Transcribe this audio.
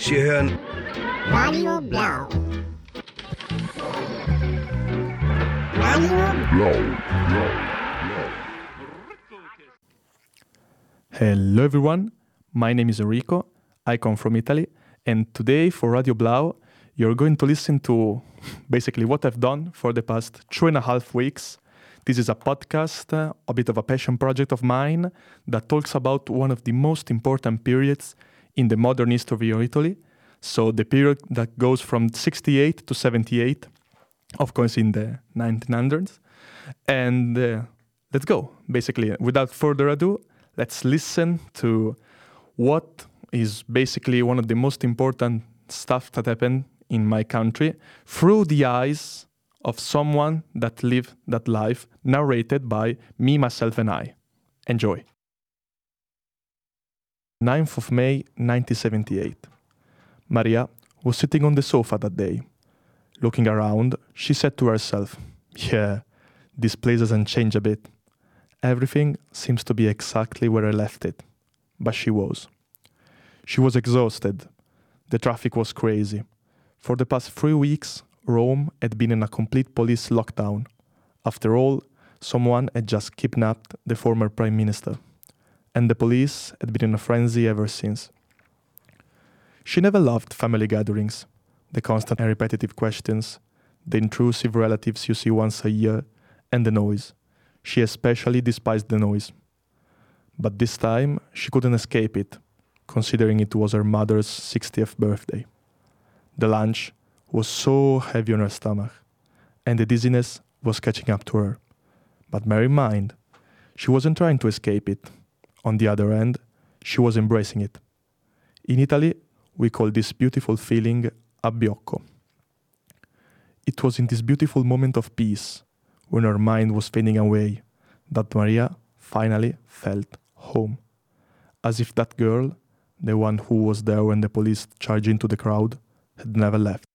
Sie hören Radio Blau. Radio Blau. Hello everyone, my name is Enrico, I come from Italy, and today for Radio Blau, you're going to listen to basically what I've done for the past 2.5 weeks. This is a podcast, a bit of a passion project of mine that talks about one of the most important periods in the modern history of Italy. So the period that goes from 68 to 78, of course in the 1900s. And let's go. Basically, without further ado, let's listen to what is basically one of the most important stuff that happened in my country through the eyes of someone that lived that life, narrated by me, myself, and I. Enjoy. 9th of May, 1978. Maria was sitting on the sofa that day. Looking around, she said to herself, "Yeah, this place hasn't changed a bit. Everything seems to be exactly where I left it." But she was. She was exhausted. The traffic was crazy. For the past 3 weeks, Rome had been in a complete police lockdown. After all, someone had just kidnapped the former prime minister, and the police had been in a frenzy ever since. She never loved family gatherings, the constant and repetitive questions, the intrusive relatives you see once a year, and the noise. She especially despised the noise. But this time, she couldn't escape it, considering it was her mother's 60th birthday. The lunch was so heavy on her stomach, and the dizziness was catching up to her. But bear in mind, she wasn't trying to escape it. On the other hand, she was embracing it. In Italy, we call this beautiful feeling abbiocco. It was in this beautiful moment of peace, when her mind was fading away, that Maria finally felt home. As if that girl, the one who was there when the police charged into the crowd, had never left.